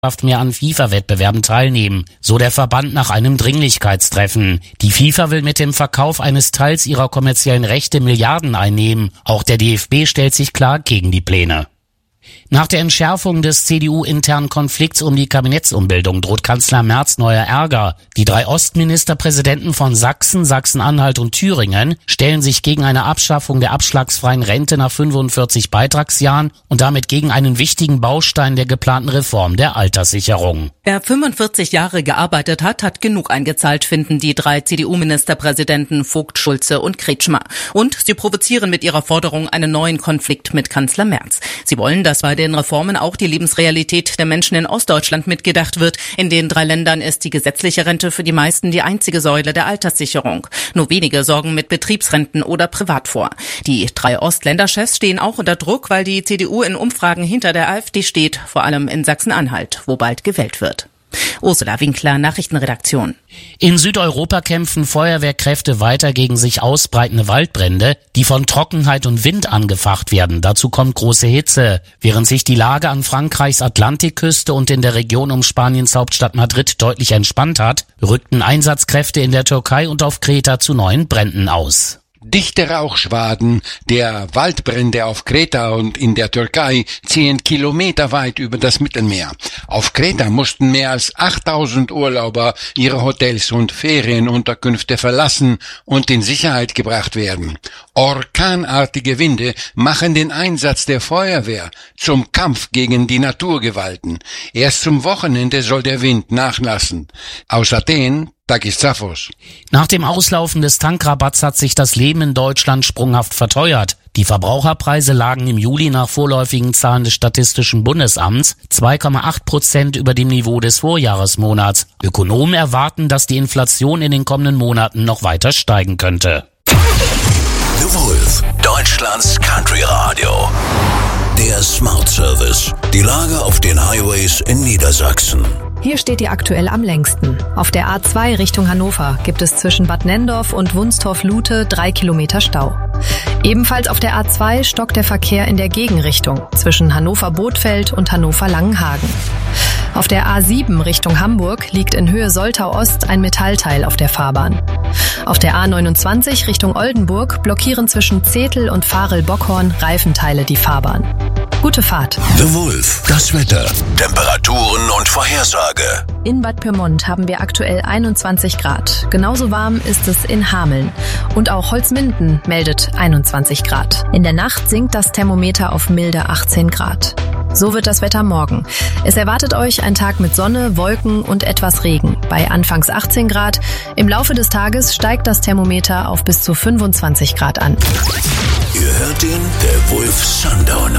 mehr an FIFA-Wettbewerben teilnehmen, so der Verband nach einem Dringlichkeitstreffen. Die FIFA will mit dem Verkauf eines Teils ihrer kommerziellen Rechte Milliarden einnehmen. Auch der DFB stellt sich klar gegen die Pläne. Nach der Entschärfung des CDU-internen Konflikts um die Kabinettsumbildung droht Kanzler Merz neuer Ärger. Die 3 Ostministerpräsidenten von Sachsen, Sachsen-Anhalt und Thüringen stellen sich gegen eine Abschaffung der abschlagsfreien Rente nach 45 Beitragsjahren und damit gegen einen wichtigen Baustein der geplanten Reform der Alterssicherung. Wer 45 Jahre gearbeitet hat, hat genug eingezahlt, finden die 3 CDU-Ministerpräsidenten Vogt, Schulze und Kretschmer. Und sie provozieren mit ihrer Forderung einen neuen Konflikt mit Kanzler Merz. Sie wollen, dass bei den Reformen auch die Lebensrealität der Menschen in Ostdeutschland mitgedacht wird. In den 3 Ländern ist die gesetzliche Rente für die meisten die einzige Säule der Alterssicherung. Nur wenige sorgen mit Betriebsrenten oder privat vor. Die 3 Ostländerchefs stehen auch unter Druck, weil die CDU in Umfragen hinter der AfD steht, vor allem in Sachsen-Anhalt, wo bald gewählt wird. Ursula Winkler, Nachrichtenredaktion. In Südeuropa kämpfen Feuerwehrkräfte weiter gegen sich ausbreitende Waldbrände, die von Trockenheit und Wind angefacht werden. Dazu kommt große Hitze. Während sich die Lage an Frankreichs Atlantikküste und in der Region um Spaniens Hauptstadt Madrid deutlich entspannt hat, rückten Einsatzkräfte in der Türkei und auf Kreta zu neuen Bränden aus. Dichte Rauchschwaden der Waldbrände auf Kreta und in der Türkei ziehen kilometerweit über das Mittelmeer. Auf Kreta mussten mehr als 8000 Urlauber ihre Hotels und Ferienunterkünfte verlassen und in Sicherheit gebracht werden. Orkanartige Winde machen den Einsatz der Feuerwehr zum Kampf gegen die Naturgewalten. Erst zum Wochenende soll der Wind nachlassen. Aus Athen, Takis Zaphos. Nach dem Auslaufen des Tankrabatts hat sich das Leben in Deutschland sprunghaft verteuert. Die Verbraucherpreise lagen im Juli nach vorläufigen Zahlen des Statistischen Bundesamts 2,8% über dem Niveau des Vorjahresmonats. Ökonomen erwarten, dass die Inflation in den kommenden Monaten noch weiter steigen könnte. The Wolf, Deutschlands Country Radio. Der Smart Service. Die Lage auf den Highways in Niedersachsen. Hier steht ihr aktuell am längsten. Auf der A2 Richtung Hannover gibt es zwischen Bad Nenndorf und Wunstorf-Lute 3 Kilometer Stau. Ebenfalls auf der A2 stockt der Verkehr in der Gegenrichtung zwischen Hannover-Bothfeld und Hannover-Langenhagen. Auf der A7 Richtung Hamburg liegt in Höhe Soltau-Ost ein Metallteil auf der Fahrbahn. Auf der A29 Richtung Oldenburg blockieren zwischen Zetel und Varel-Bockhorn Reifenteile die Fahrbahn. Gute Fahrt. The Wolf, das Wetter, Temperaturen und Vorhersage. In Bad Pyrmont haben wir aktuell 21 Grad. Genauso warm ist es in Hameln. Und auch Holzminden meldet 21 Grad. In der Nacht sinkt das Thermometer auf milde 18 Grad. So wird das Wetter morgen. Es erwartet euch ein Tag mit Sonne, Wolken und etwas Regen. Bei anfangs 18 Grad. Im Laufe des Tages steigt das Thermometer auf bis zu 25 Grad an. Ihr hört den The Wolf Sundowner.